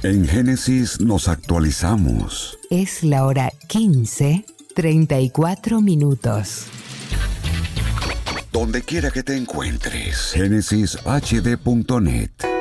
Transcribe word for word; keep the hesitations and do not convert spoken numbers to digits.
En Génesis nos actualizamos. Es la hora quince, treinta y cuatro minutos. Donde quiera que te encuentres, génesis h d punto net.